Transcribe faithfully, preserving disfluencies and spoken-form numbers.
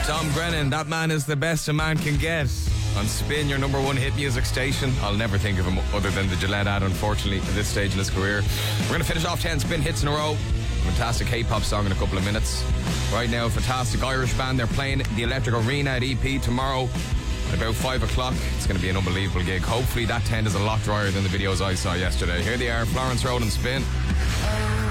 Tom Grennan, that man is the best a man can get. On Spin, your number one hit music station. I'll never think of him other than the Gillette ad, unfortunately, at this stage in his career. We're going to finish off ten Spin hits in a row. Fantastic K-pop song in a couple of minutes. Right now, a fantastic Irish band. They're playing the Electric Arena at E P tomorrow at about five o'clock. It's going to be an unbelievable gig. Hopefully that tent is a lot drier than the videos I saw yesterday. Here they are, Florence Road and Spin.